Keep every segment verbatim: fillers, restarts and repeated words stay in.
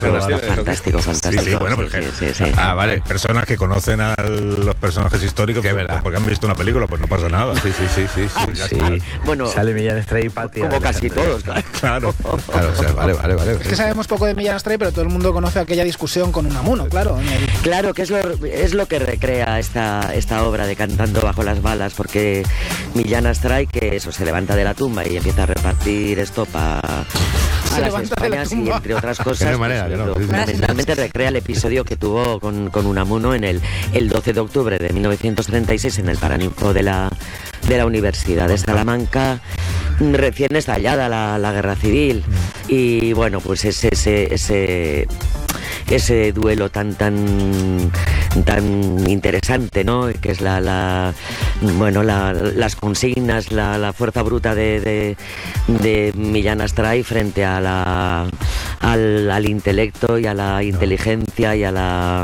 Fantástico, fantástico. Sí, sí, bueno, porque, sí, sí, sí. Ah, vale, personas que conocen a los personajes históricos, que verdad, porque han visto una película, pues no pasa nada. Sí, sí, sí, sí, sí, ya sí. está. Bueno, sale Millán Astray y Patria. Como casi todos, claro. Claro, claro, o sea, vale, vale, vale. Es que sabemos poco de Millán Astray, pero todo el mundo conoce aquella discusión con Unamuno, claro. Claro, que es lo, es lo que recrea esta, esta obra de Cantando bajo las balas, porque Millán Astray, que eso, se levanta de la tumba y empieza a repartir estopa a las Españas y entre otras cosas, manera, pues, no, fundamentalmente recrea el episodio que tuvo con, con Unamuno en el, el doce de octubre de mil novecientos treinta y seis en el Paraninfo de la, de la Universidad de Salamanca, recién estallada la, la guerra civil. Y bueno, pues ese, ese, ese, ese duelo tan tan tan interesante, ¿no? Que es la, la bueno la, las consignas, la, la fuerza bruta de, de, de Millán Astray frente a la al, al intelecto y a la inteligencia y a la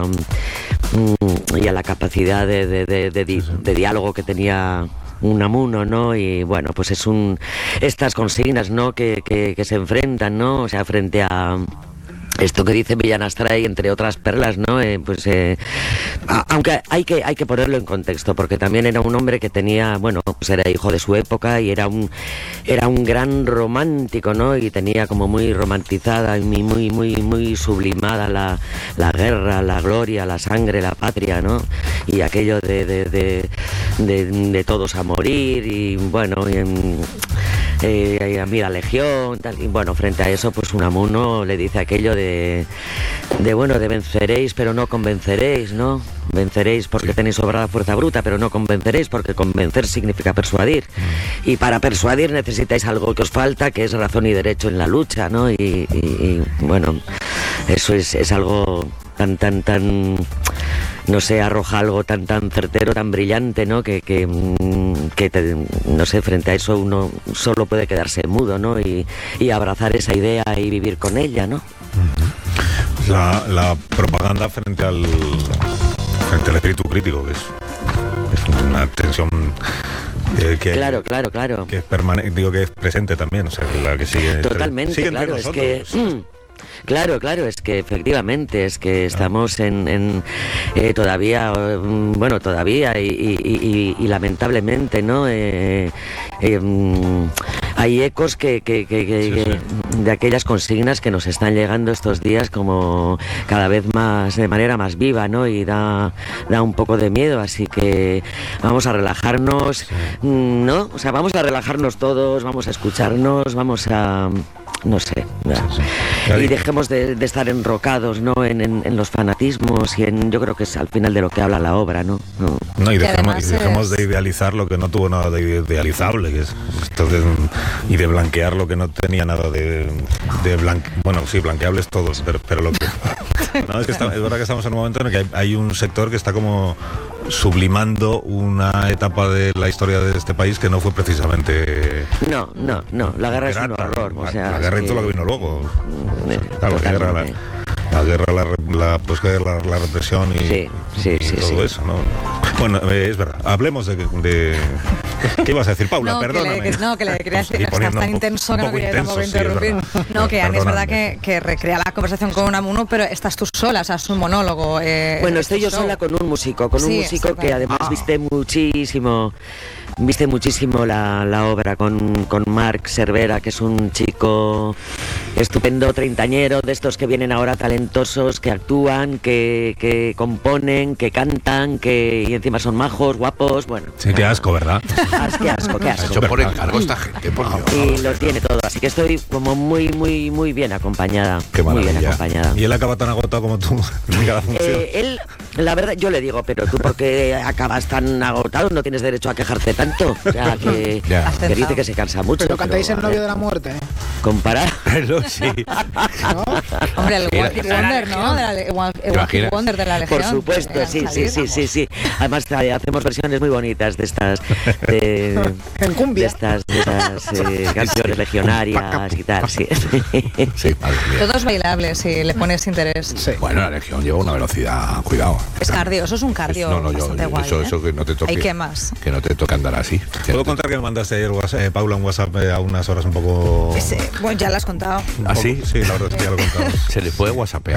y a la capacidad de, de, de, de, de, de diálogo que tenía Unamuno, ¿no? Y bueno, pues es un estas consignas, ¿no? Que, que, que se enfrentan, ¿no? O sea, frente a esto que dice Millán Astray, entre otras perlas, ¿no? Eh, pues eh, a, aunque hay que hay que ponerlo en contexto, porque también era un hombre que tenía, bueno, pues era hijo de su época y era un era un gran romántico, ¿no? Y tenía como muy romantizada y muy muy muy muy sublimada la, la guerra, la gloria, la sangre, la patria, ¿no? Y aquello de de, de, de, de todos a morir y bueno, y en, eh, a mí la legión, tal, y bueno, frente a eso, pues Unamuno le dice aquello de De, de bueno, de venceréis pero no convenceréis, ¿no? Venceréis porque tenéis sobrada fuerza bruta, pero no convenceréis porque convencer significa persuadir. Y para persuadir necesitáis algo que os falta, que es razón y derecho en la lucha, ¿no? Y, y, y bueno, eso es, es algo tan, tan, tan... no sé, arroja algo tan tan certero, tan brillante, ¿no? Que, que, que te, no sé, frente a eso uno solo puede quedarse mudo, ¿no? Y, y abrazar esa idea y vivir con ella, ¿no? La, la propaganda frente al frente al espíritu crítico, que es, es una tensión eh, que claro, claro, claro, que es permanente, digo que es presente también, o sea, que la que sigue totalmente, sigue claro, entre nosotros. Es que mm, Claro, claro, es que efectivamente, es que estamos en, en eh, todavía, bueno, todavía y, y, y, y lamentablemente, ¿no? Eh, eh, hay ecos que, que, que, que, sí, sí. de aquellas consignas que nos están llegando estos días como cada vez más, de manera más viva, ¿no? Y da, da un poco de miedo, así que vamos a relajarnos, sí. ¿no? O sea, vamos a relajarnos todos, vamos a escucharnos, vamos a... no sé, sí, sí. Y dejemos de, de estar enrocados, ¿no? En, en, en los fanatismos y en, yo creo que es al final de lo que habla la obra, ¿no? No, no y, dejemos, y dejemos de idealizar lo que no tuvo nada de idealizable, que es esto de, y de blanquear lo que no tenía nada de, de blanque, bueno, sí, blanqueables todos, pero, pero lo que no, es que está, es verdad que estamos en un momento en el que hay, hay un sector que está como sublimando una etapa de la historia de este país que no fue precisamente... No, no, no, la guerra es un horror, la, o sea... La guerra y todo lo que vino luego. Eh, claro, la guerra, la, la guerra, la, la, pues, la, la represión y, sí, sí, y sí, todo sí. eso, ¿no? Bueno, eh, es verdad, hablemos de... de ¿qué ibas a decir, Paula? No, Perdóname. Que le, que, no, que le quería decir que estás tan intenso que no quería tampoco interrumpir. Sí, no, que Ana, es verdad que, que recrea la conversación con Unamuno, pero estás tú sola, o sea, es un monólogo. Eh, bueno, estoy yo show. sola con un músico, con sí, un músico que además ah. viste muchísimo... Viste muchísimo la, la obra con, con Marc Cervera, que es un chico estupendo, treintañero, de estos que vienen ahora talentosos, que actúan, que, que componen, que cantan, que y encima son majos, guapos, bueno. Sí, qué asco, ¿verdad? As, qué asco, qué asco. Ha hecho por encargo esta gente, por Dios. Y lo tiene todo, así que estoy como muy, muy, muy bien acompañada. Qué maravilla. Muy bien acompañada. ¿Y él acaba tan agotado como tú en cada función? Eh, él, la verdad, yo le digo, pero tú, ¿por qué acabas tan agotado? No tienes derecho a quejarte tanto. O sea, que, que dice que se cansa mucho. Pero cantáis pero, el novio de la muerte. Comparar. Pero sí. ¿No? Hombre, el Walking Wonder, ¿no? De la, el Walking Wonder de la Legión. Por supuesto, sí, sí, sí, sí, sí. Además, hacemos versiones muy bonitas de estas. De, en cumbia. De estas, de estas eh, canciones legionarias y tal, sí. Sí, madre mía. Todos bailables si le pones interés. Sí. Bueno, la Legión lleva una velocidad, cuidado. Es cardio, eso es un cardio. No, no, yo, bastante guay, eso, ¿eh? eso que no te toque. ¿Hay qué más? Que no te toque andar así. ¿Puedo contar que me mandaste ayer, WhatsApp, eh, Paula, un WhatsApp eh, a unas horas un poco... Ese, bueno, ya las conté. contado. ¿Ah, sí? Sí, la verdad es que ya lo he contado. Se le puede whatsappear.